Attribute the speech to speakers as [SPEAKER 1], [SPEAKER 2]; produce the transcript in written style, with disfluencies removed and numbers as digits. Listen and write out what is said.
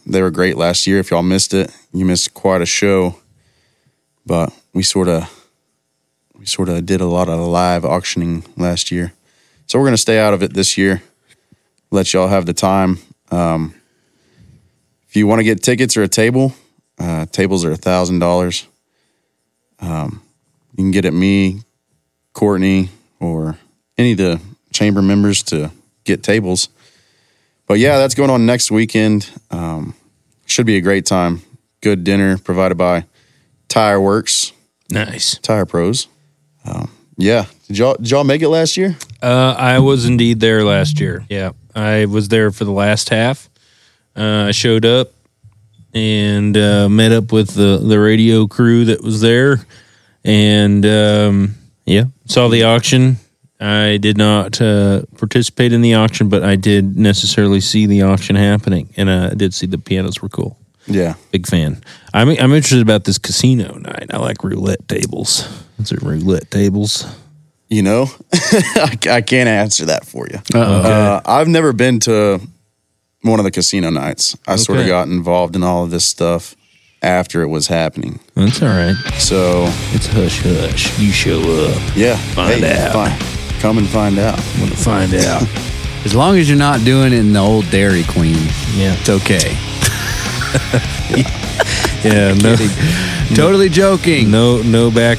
[SPEAKER 1] They were great last year. If y'all missed it, you missed quite a show. But we sort of did a lot of live auctioning last year. So we're going to stay out of it this year. Let y'all have the time. If you want to get tickets or a table, tables are $1,000. You can get at me, Courtney, or any of the chamber members to get tables. But yeah, that's going on next weekend. Should be a great time. Good dinner provided by Tire Works.
[SPEAKER 2] Nice.
[SPEAKER 1] Tire Pros. Yeah. Did y'all make it last year?
[SPEAKER 2] I was indeed there last year. Yeah. I was there for the last half. I showed up and met up with the radio crew that was there. And, saw the auction. I did not participate in the auction, but I did necessarily see the auction happening. And I did see the pianos were cool.
[SPEAKER 1] Yeah.
[SPEAKER 2] Big fan. I'm interested about this casino night. I like roulette tables. Is it roulette tables?
[SPEAKER 1] You know, I can't answer that for you.
[SPEAKER 2] Okay.
[SPEAKER 1] I've never been to one of the casino nights. I sort of got involved in all of this stuff after it was happening.
[SPEAKER 2] That's all right.
[SPEAKER 1] So
[SPEAKER 2] it's hush hush. You show up.
[SPEAKER 1] Yeah.
[SPEAKER 2] Find out.
[SPEAKER 1] Fine. Come and find out.
[SPEAKER 2] I'm going to find out.
[SPEAKER 3] As long as you're not doing it in the old Dairy Queen,
[SPEAKER 2] Yeah.
[SPEAKER 3] it's okay.
[SPEAKER 2] Yeah. No,
[SPEAKER 3] Totally joking.
[SPEAKER 2] no back